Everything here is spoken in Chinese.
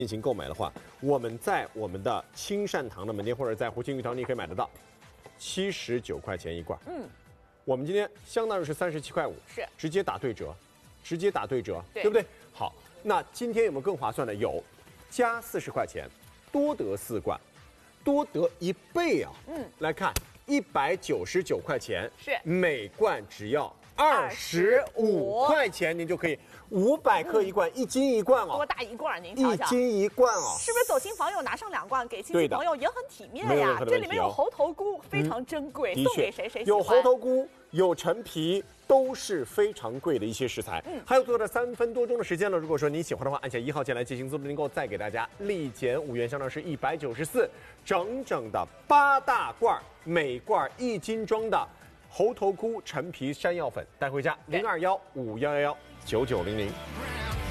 进行购买的话，我们在我们的青善堂的门店或者在湖清鱼塘，你可以买得到，79块钱一罐。我们今天相当于是37块5， 是直接打对折， 对对不对？好，那今天有没有更划算的？有，加40块钱，多得4罐，多得1倍啊！来看199块钱， 是每罐只要25块钱，您就可以500克一罐，1斤一罐哦， 多大一罐？您瞧瞧， 1斤1罐哦， 是不是走亲访友拿上2罐给亲戚朋友也很体面呀？ 没有任何的这里面有问题哦猴头菇，非常珍贵， 的确送给谁谁喜欢。 有猴头菇，有陈皮，都是非常贵的一些食材。还有最后的3分多钟的时间了，如果说你喜欢的话，按下1号键来进行自动订购，再给大家立减5元，相当是194，整整的8大罐，每罐1斤装的猴头菇、陈皮、山药粉，带回家021-5111-9900。